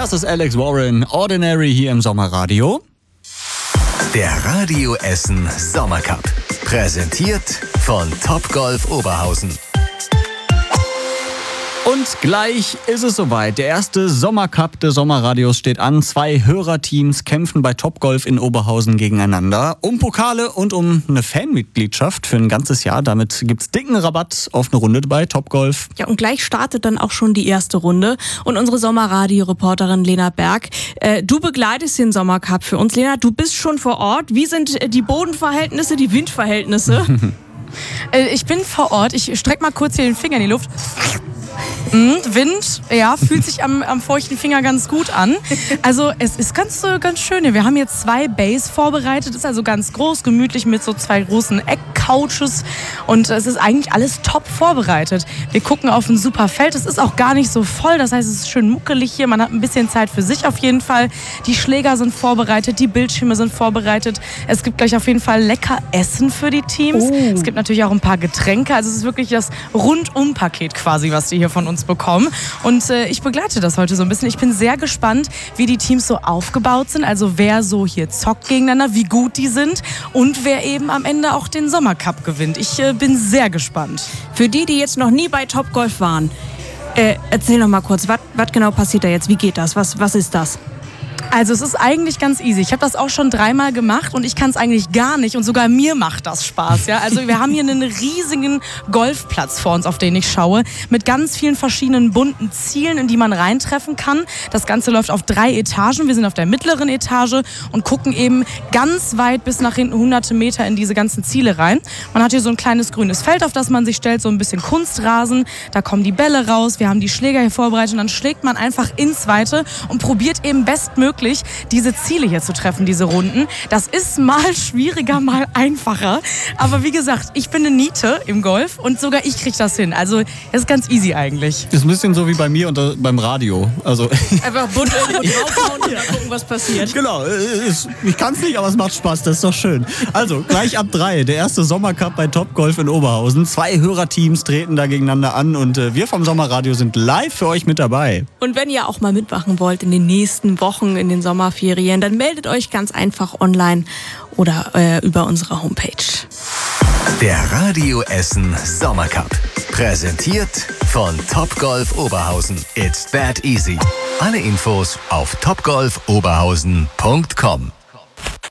Das ist Alex Warren, Ordinary hier im Sommerradio. Der Radio Essen Sommercup. Präsentiert von Topgolf Oberhausen. Und gleich ist es soweit. Der erste Sommercup des Sommerradios steht an. 2 Hörerteams kämpfen bei Topgolf in Oberhausen gegeneinander. Um Pokale und um eine Fanmitgliedschaft für ein ganzes Jahr. Damit gibt's dicken Rabatt auf eine Runde bei Topgolf. Ja, und gleich startet dann auch schon die erste Runde. Und unsere Sommerradio-Reporterin Lena Berg, du begleitest den Sommercup für uns. Lena, du bist schon vor Ort. Wie sind die Bodenverhältnisse, die Windverhältnisse? Ich bin vor Ort. Ich strecke mal kurz hier den Finger in die Luft. Wind, ja, fühlt sich am feuchten Finger ganz gut an. Also es ist ganz schön. Wir haben hier 2 Bays vorbereitet. Ist also ganz groß, gemütlich mit so 2 großen Eckcouches. Und es ist eigentlich alles top vorbereitet. Wir gucken auf ein super Feld. Es ist auch gar nicht so voll. Das heißt, es ist schön muckelig hier. Man hat ein bisschen Zeit für sich auf jeden Fall. Die Schläger sind vorbereitet, die Bildschirme sind vorbereitet. Es gibt gleich auf jeden Fall lecker Essen für die Teams. Es gibt natürlich auch ein paar Getränke. Also es ist wirklich das Rundum-Paket quasi, was die hier von uns bekommen. Und ich begleite das heute so ein bisschen. Ich bin sehr gespannt, wie die Teams so aufgebaut sind. Also wer so hier zockt gegeneinander, wie gut die sind und wer eben am Ende auch den Sommercup gewinnt. Ich bin sehr gespannt. Für die jetzt noch nie bei Topgolf waren, erzähl noch mal kurz, was genau passiert da jetzt? Wie geht das? Was ist das? Also es ist eigentlich ganz easy. Ich habe das auch schon 3-mal gemacht und ich kann es eigentlich gar nicht und sogar mir macht das Spaß. Ja? Also wir haben hier einen riesigen Golfplatz vor uns, auf den ich schaue, mit ganz vielen verschiedenen bunten Zielen, in die man reintreffen kann. Das Ganze läuft auf 3 Etagen. Wir sind auf der mittleren Etage und gucken eben ganz weit bis nach hinten hunderte Meter in diese ganzen Ziele rein. Man hat hier so ein kleines grünes Feld, auf das man sich stellt, so ein bisschen Kunstrasen. Da kommen die Bälle raus, wir haben die Schläger hier vorbereitet und dann schlägt man einfach ins Weite und probiert eben bestmöglich diese Ziele hier zu treffen, diese Runden. Das ist mal schwieriger, mal einfacher. Aber wie gesagt, ich bin eine Niete im Golf und sogar ich kriege das hin. Also das ist ganz easy eigentlich. Ist ein bisschen so wie bei mir und beim Radio. Also einfach bunt irgendwo draufhauen und dann gucken, was passiert. Genau, ich kann es nicht, aber es macht Spaß, das ist doch schön. Also gleich ab 3, der erste Sommercup bei Topgolf in Oberhausen. 2 Hörerteams treten da gegeneinander an und wir vom Sommerradio sind live für euch mit dabei. Und wenn ihr auch mal mitmachen wollt in den nächsten Wochen, in den Sommerferien, dann meldet euch ganz einfach online oder über unsere Homepage. Der Radio Essen Sommercup. Präsentiert von Topgolf Oberhausen. It's that easy. Alle Infos auf topgolfoberhausen.com.